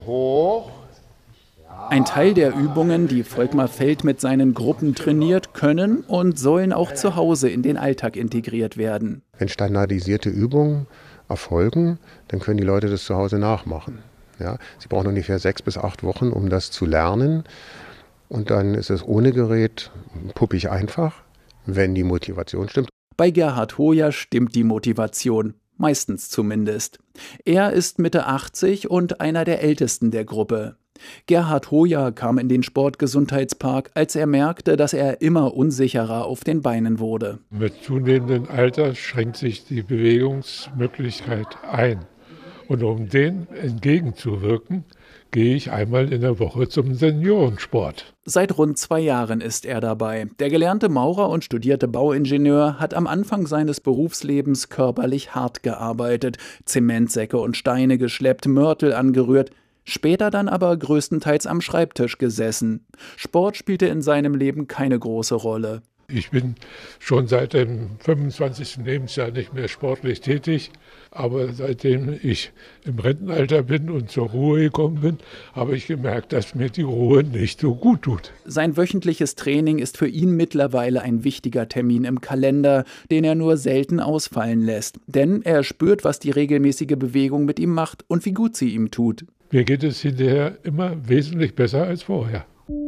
Hoch. Ein Teil der Übungen, die Volkmar Feld mit seinen Gruppen trainiert, können und sollen auch zu Hause in den Alltag integriert werden. Wenn standardisierte Übungen erfolgen, dann können die Leute das zu Hause nachmachen. Ja, sie brauchen ungefähr 6 bis 8 Wochen, um das zu lernen. Und dann ist es ohne Gerät puppig einfach, wenn die Motivation stimmt. Bei Gerhard Hoyer stimmt die Motivation, meistens zumindest. Er ist Mitte 80 und einer der Ältesten der Gruppe. Gerhard Hoyer kam in den Sportgesundheitspark, als er merkte, dass er immer unsicherer auf den Beinen wurde. Mit zunehmendem Alter schränkt sich die Bewegungsmöglichkeit ein. Und um dem entgegenzuwirken, gehe ich einmal in der Woche zum Seniorensport. Seit rund 2 Jahren ist er dabei. Der gelernte Maurer und studierte Bauingenieur hat am Anfang seines Berufslebens körperlich hart gearbeitet, Zementsäcke und Steine geschleppt, Mörtel angerührt, später dann aber größtenteils am Schreibtisch gesessen. Sport spielte in seinem Leben keine große Rolle. Ich bin schon seit dem 25. Lebensjahr nicht mehr sportlich tätig, aber seitdem ich im Rentenalter bin und zur Ruhe gekommen bin, habe ich gemerkt, dass mir die Ruhe nicht so gut tut. Sein wöchentliches Training ist für ihn mittlerweile ein wichtiger Termin im Kalender, den er nur selten ausfallen lässt. Denn er spürt, was die regelmäßige Bewegung mit ihm macht und wie gut sie ihm tut. Mir geht es hinterher immer wesentlich besser als vorher.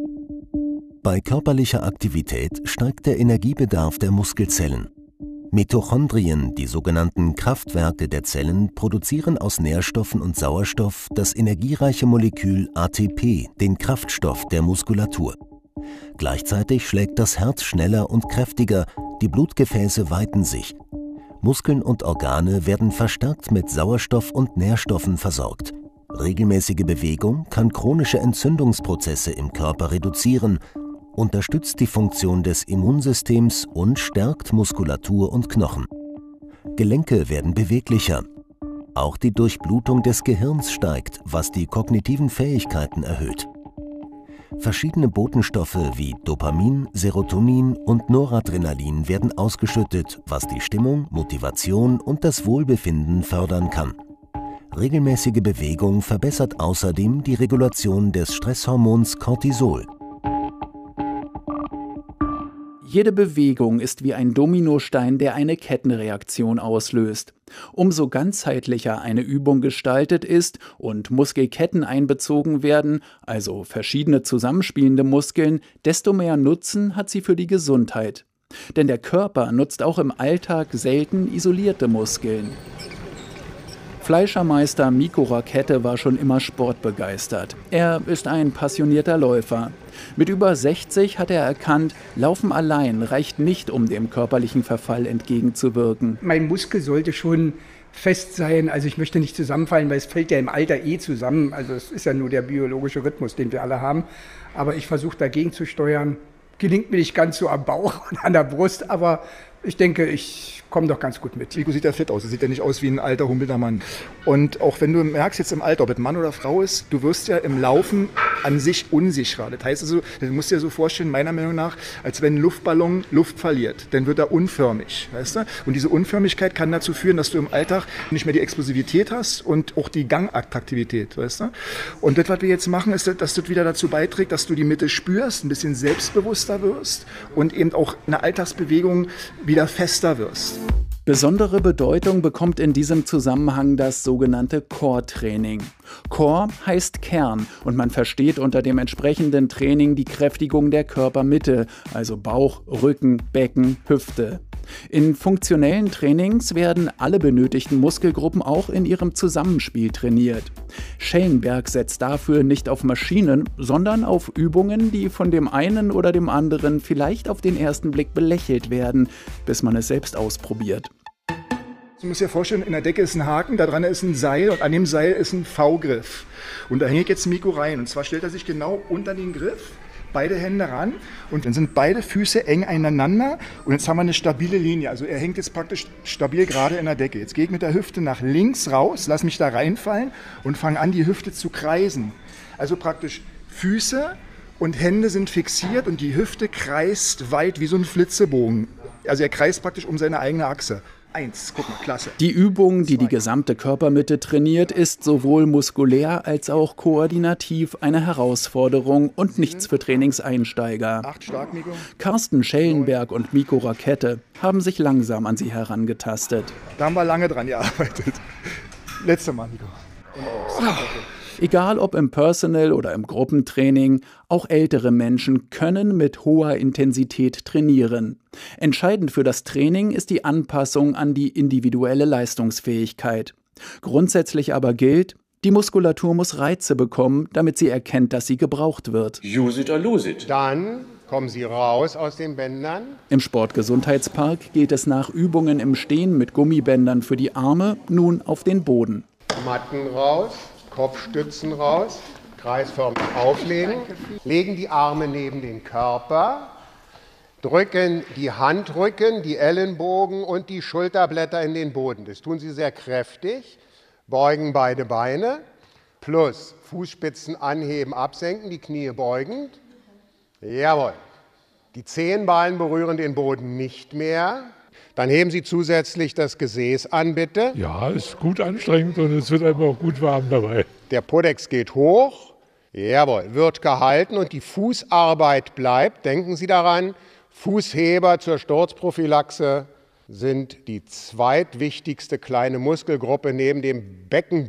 Bei körperlicher Aktivität steigt der Energiebedarf der Muskelzellen. Mitochondrien, die sogenannten Kraftwerke der Zellen, produzieren aus Nährstoffen und Sauerstoff das energiereiche Molekül ATP, den Kraftstoff der Muskulatur. Gleichzeitig schlägt das Herz schneller und kräftiger, die Blutgefäße weiten sich. Muskeln und Organe werden verstärkt mit Sauerstoff und Nährstoffen versorgt. Regelmäßige Bewegung kann chronische Entzündungsprozesse im Körper reduzieren, unterstützt die Funktion des Immunsystems und stärkt Muskulatur und Knochen. Gelenke werden beweglicher. Auch die Durchblutung des Gehirns steigt, was die kognitiven Fähigkeiten erhöht. Verschiedene Botenstoffe wie Dopamin, Serotonin und Noradrenalin werden ausgeschüttet, was die Stimmung, Motivation und das Wohlbefinden fördern kann. Regelmäßige Bewegung verbessert außerdem die Regulation des Stresshormons Cortisol. Jede Bewegung ist wie ein Dominostein, der eine Kettenreaktion auslöst. Umso ganzheitlicher eine Übung gestaltet ist und Muskelketten einbezogen werden, also verschiedene zusammenspielende Muskeln, desto mehr Nutzen hat sie für die Gesundheit. Denn der Körper nutzt auch im Alltag selten isolierte Muskeln. Fleischermeister Mikko Rakette war schon immer sportbegeistert. Er ist ein passionierter Läufer. Mit über 60 hat er erkannt, Laufen allein reicht nicht, um dem körperlichen Verfall entgegenzuwirken. Mein Muskel sollte schon fest sein, also ich möchte nicht zusammenfallen, weil es fällt ja im Alter zusammen. Also es ist ja nur der biologische Rhythmus, den wir alle haben. Aber ich versuche dagegen zu steuern. Gelingt mir nicht ganz so am Bauch und an der Brust, aber ich denke, ich komme doch ganz gut mit. Mikko sieht ja fit aus, er sieht ja nicht aus wie ein alter, humpelnder Mann. Und auch wenn du merkst jetzt im Alter, ob es Mann oder Frau ist, du wirst ja im Laufen an sich unsicherer. Das heißt also, du musst dir so vorstellen, meiner Meinung nach, als wenn ein Luftballon Luft verliert, dann wird er unförmig, weißt du? Und diese Unförmigkeit kann dazu führen, dass du im Alltag nicht mehr die Explosivität hast und auch die Gangattraktivität, weißt du? Und das, was wir jetzt machen, ist, dass das wieder dazu beiträgt, dass du die Mitte spürst, ein bisschen selbstbewusster wirst und eben auch in der Alltagsbewegung wieder fester wirst. Besondere Bedeutung bekommt in diesem Zusammenhang das sogenannte Core-Training. Core heißt Kern und man versteht unter dem entsprechenden Training die Kräftigung der Körpermitte, also Bauch, Rücken, Becken, Hüfte. In funktionellen Trainings werden alle benötigten Muskelgruppen auch in ihrem Zusammenspiel trainiert. Schellenberg setzt dafür nicht auf Maschinen, sondern auf Übungen, die von dem einen oder dem anderen vielleicht auf den ersten Blick belächelt werden, bis man es selbst ausprobiert. Du musst dir vorstellen, in der Decke ist ein Haken, da dran ist ein Seil und an dem Seil ist ein V-Griff. Und da hängt jetzt Mikko rein. Und zwar stellt er sich genau unter den Griff, beide Hände ran und dann sind beide Füße eng aneinander und jetzt haben wir eine stabile Linie. Also er hängt jetzt praktisch stabil gerade in der Decke. Jetzt gehe ich mit der Hüfte nach links raus, lass mich da reinfallen und fange an, die Hüfte zu kreisen. Also praktisch Füße und Hände sind fixiert und die Hüfte kreist weit wie so ein Flitzebogen. Also er kreist praktisch um seine eigene Achse. 1, guck mal, klasse. Die Übung, die die gesamte Körpermitte trainiert, ist sowohl muskulär als auch koordinativ eine Herausforderung und nichts für Trainingseinsteiger. 8 stark, Miko. Carsten Schellenberg und Miko Rakette haben sich langsam an sie herangetastet. Da haben wir lange dran gearbeitet. Letzte Mal, Miko. Und aus. Okay. Egal ob im Personal- oder im Gruppentraining, auch ältere Menschen können mit hoher Intensität trainieren. Entscheidend für das Training ist die Anpassung an die individuelle Leistungsfähigkeit. Grundsätzlich aber gilt, die Muskulatur muss Reize bekommen, damit sie erkennt, dass sie gebraucht wird. Use it or lose it. Dann kommen Sie raus aus den Bändern. Im Sportgesundheitspark geht es nach Übungen im Stehen mit Gummibändern für die Arme nun auf den Boden. Matten raus. Kopfstützen raus, kreisförmig auflegen, legen die Arme neben den Körper, drücken die Handrücken, die Ellenbogen und die Schulterblätter in den Boden. Das tun Sie sehr kräftig, beugen beide Beine, plus Fußspitzen anheben, absenken, die Knie beugend. Jawohl. Die Zehenballen berühren den Boden nicht mehr. Dann heben Sie zusätzlich das Gesäß an, bitte. Ja, ist gut anstrengend und es wird einem auch gut warm dabei. Der Podex geht hoch. Jawohl, wird gehalten und die Fußarbeit bleibt. Denken Sie daran, Fußheber zur Sturzprophylaxe sind die zweitwichtigste kleine Muskelgruppe neben dem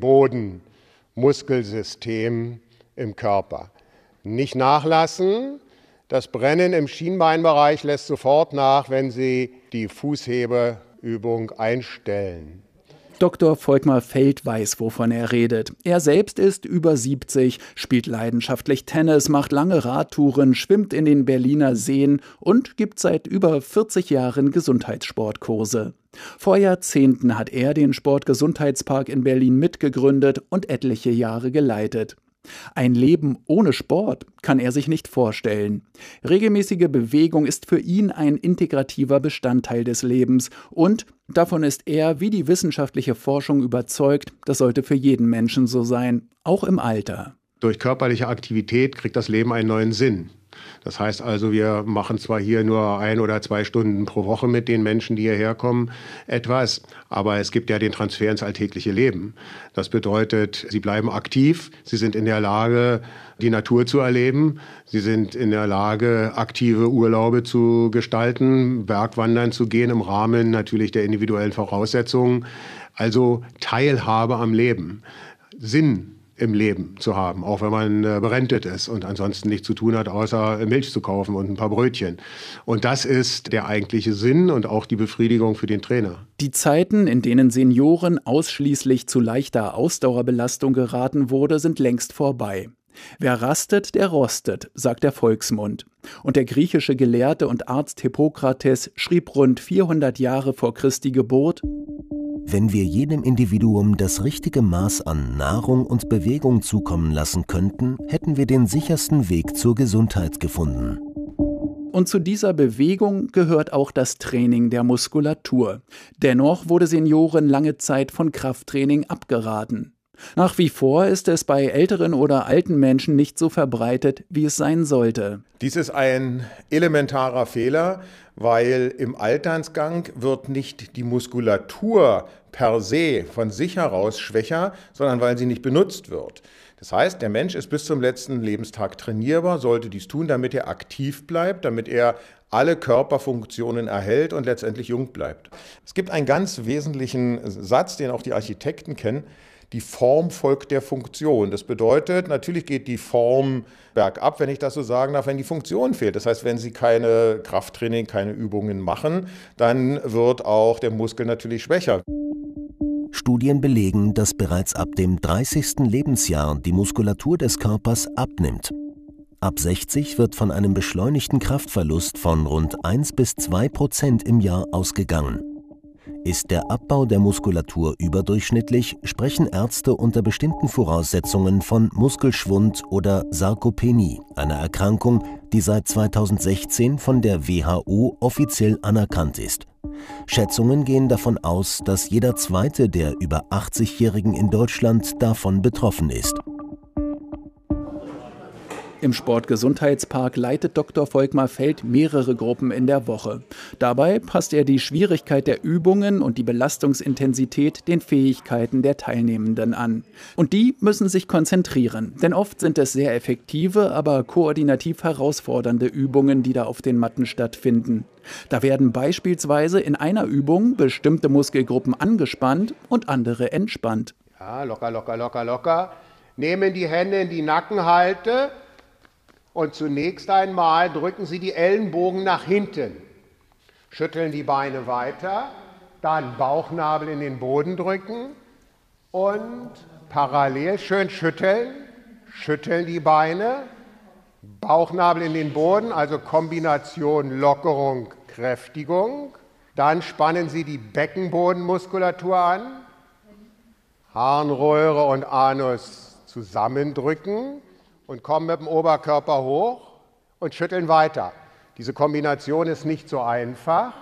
Beckenbodenmuskelsystem im Körper. Nicht nachlassen. Das Brennen im Schienbeinbereich lässt sofort nach, wenn Sie die Fußhebeübung einstellen. Dr. Volkmar Feld weiß, wovon er redet. Er selbst ist über 70, spielt leidenschaftlich Tennis, macht lange Radtouren, schwimmt in den Berliner Seen und gibt seit über 40 Jahren Gesundheitssportkurse. Vor Jahrzehnten hat er den Sportgesundheitspark in Berlin mitgegründet und etliche Jahre geleitet. Ein Leben ohne Sport kann er sich nicht vorstellen. Regelmäßige Bewegung ist für ihn ein integrativer Bestandteil des Lebens und davon ist er, wie die wissenschaftliche Forschung, überzeugt, das sollte für jeden Menschen so sein, auch im Alter. Durch körperliche Aktivität kriegt das Leben einen neuen Sinn. Das heißt also, wir machen zwar hier nur 1 oder 2 Stunden pro Woche mit den Menschen, die hierher kommen, etwas, aber es gibt ja den Transfer ins alltägliche Leben. Das bedeutet, sie bleiben aktiv, sie sind in der Lage, die Natur zu erleben, sie sind in der Lage, aktive Urlaube zu gestalten, Bergwandern zu gehen im Rahmen natürlich der individuellen Voraussetzungen. Also Teilhabe am Leben, Sinn im Leben zu haben, auch wenn man berentet ist und ansonsten nichts zu tun hat, außer Milch zu kaufen und ein paar Brötchen. Und das ist der eigentliche Sinn und auch die Befriedigung für den Trainer. Die Zeiten, in denen Senioren ausschließlich zu leichter Ausdauerbelastung geraten wurde, sind längst vorbei. Wer rastet, der rostet, sagt der Volksmund. Und der griechische Gelehrte und Arzt Hippokrates schrieb rund 400 Jahre vor Christi Geburt: Wenn wir jedem Individuum das richtige Maß an Nahrung und Bewegung zukommen lassen könnten, hätten wir den sichersten Weg zur Gesundheit gefunden. Und zu dieser Bewegung gehört auch das Training der Muskulatur. Dennoch wurde Senioren lange Zeit von Krafttraining abgeraten. Nach wie vor ist es bei älteren oder alten Menschen nicht so verbreitet, wie es sein sollte. Dies ist ein elementarer Fehler, weil im Alternsgang wird nicht die Muskulatur per se von sich heraus schwächer, sondern weil sie nicht benutzt wird. Das heißt, der Mensch ist bis zum letzten Lebenstag trainierbar, sollte dies tun, damit er aktiv bleibt, damit er alle Körperfunktionen erhält und letztendlich jung bleibt. Es gibt einen ganz wesentlichen Satz, den auch die Architekten kennen: Die Form folgt der Funktion. Das bedeutet, natürlich geht die Form bergab, wenn ich das so sagen darf, wenn die Funktion fehlt. Das heißt, wenn Sie keine Krafttraining, keine Übungen machen, dann wird auch der Muskel natürlich schwächer. Studien belegen, dass bereits ab dem 30. Lebensjahr die Muskulatur des Körpers abnimmt. Ab 60 wird von einem beschleunigten Kraftverlust von rund 1-2% im Jahr ausgegangen. Ist der Abbau der Muskulatur überdurchschnittlich, sprechen Ärzte unter bestimmten Voraussetzungen von Muskelschwund oder Sarkopenie, einer Erkrankung, die seit 2016 von der WHO offiziell anerkannt ist. Schätzungen gehen davon aus, dass jeder zweite der über 80-Jährigen in Deutschland davon betroffen ist. Im Sportgesundheitspark leitet Dr. Volkmar Feld mehrere Gruppen in der Woche. Dabei passt er die Schwierigkeit der Übungen und die Belastungsintensität den Fähigkeiten der Teilnehmenden an. Und die müssen sich konzentrieren, denn oft sind es sehr effektive, aber koordinativ herausfordernde Übungen, die da auf den Matten stattfinden. Da werden beispielsweise in einer Übung bestimmte Muskelgruppen angespannt und andere entspannt. Ja, locker, locker, locker, locker. Nehmen die Hände in die Nackenhalte. Und zunächst einmal drücken Sie die Ellenbogen nach hinten. Schütteln die Beine weiter, dann Bauchnabel in den Boden drücken und parallel schön schütteln. Schütteln die Beine, Bauchnabel in den Boden, also Kombination Lockerung, Kräftigung. Dann spannen Sie die Beckenbodenmuskulatur an, Harnröhre und Anus zusammendrücken. Und kommen mit dem Oberkörper hoch und schütteln weiter. Diese Kombination ist nicht so einfach.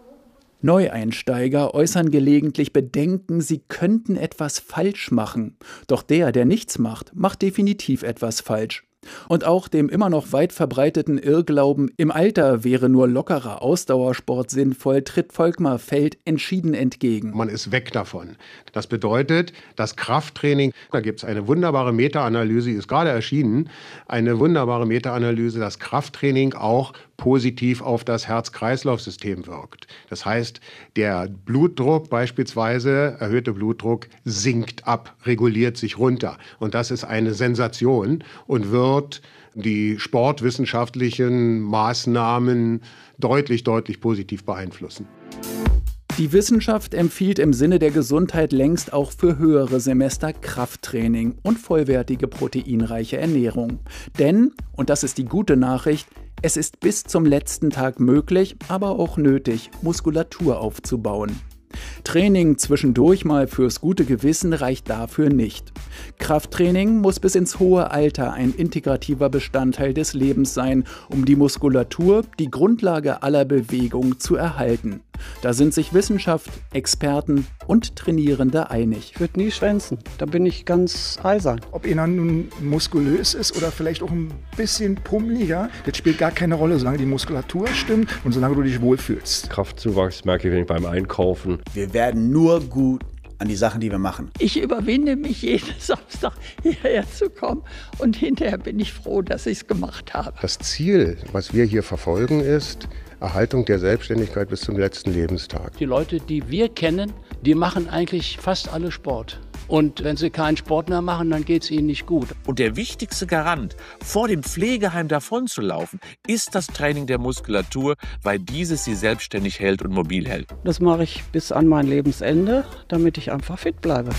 Neueinsteiger äußern gelegentlich Bedenken, sie könnten etwas falsch machen. Doch der nichts macht, macht definitiv etwas falsch. Und auch dem immer noch weit verbreiteten Irrglauben, im Alter wäre nur lockerer Ausdauersport sinnvoll, tritt Volkmar Feld entschieden entgegen. Man ist weg davon. Das bedeutet, das Krafttraining, da gibt es eine wunderbare Meta-Analyse, die ist gerade erschienen, eine wunderbare Meta-Analyse, dass Krafttraining auch positiv auf das Herz-Kreislauf-System wirkt. Das heißt, der Blutdruck beispielsweise, erhöhte Blutdruck, sinkt ab, reguliert sich runter. Und das ist eine Sensation und wird die sportwissenschaftlichen Maßnahmen deutlich positiv beeinflussen. Die Wissenschaft empfiehlt im Sinne der Gesundheit längst auch für höhere Semester Krafttraining und vollwertige proteinreiche Ernährung. Denn, und das ist die gute Nachricht, es ist bis zum letzten Tag möglich, aber auch nötig, Muskulatur aufzubauen. Training zwischendurch mal fürs gute Gewissen reicht dafür nicht. Krafttraining muss bis ins hohe Alter ein integrativer Bestandteil des Lebens sein, um die Muskulatur, die Grundlage aller Bewegung, zu erhalten. Da sind sich Wissenschaft, Experten und Trainierende einig. Ich würde nie schwänzen, da bin ich ganz eisern. Ob einer nun muskulös ist oder vielleicht auch ein bisschen pummeliger, das spielt gar keine Rolle, solange die Muskulatur stimmt und solange du dich wohlfühlst. Kraftzuwachs merke ich, wenn ich beim Einkaufen. Wir werden nur gut an die Sachen, die wir machen. Ich überwinde mich jeden Samstag hierher zu kommen und hinterher bin ich froh, dass ich es gemacht habe. Das Ziel, was wir hier verfolgen, ist Erhaltung der Selbstständigkeit bis zum letzten Lebenstag. Die Leute, die wir kennen, die machen eigentlich fast alle Sport. Und wenn sie keinen Sport mehr machen, dann geht es ihnen nicht gut. Und der wichtigste Garant, vor dem Pflegeheim davonzulaufen, ist das Training der Muskulatur, weil dieses sie selbstständig hält und mobil hält. Das mache ich bis an mein Lebensende, damit ich einfach fit bleibe.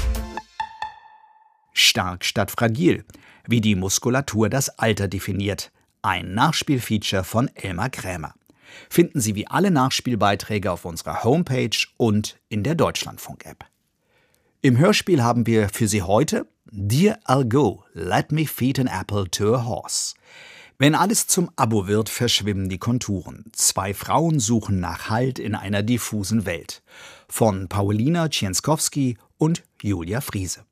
Stark statt fragil, wie die Muskulatur das Alter definiert. Ein Nachspielfeature von Elmar Krämer. Finden Sie wie alle Nachspielbeiträge auf unserer Homepage und in der Deutschlandfunk-App. Im Hörspiel haben wir für Sie heute Dear I'll Go, Let Me Feed an Apple to a Horse. Wenn alles zum Abo wird, verschwimmen die Konturen. 2 Frauen suchen nach Halt in einer diffusen Welt. Von Paulina Cienskowski und Julia Friese.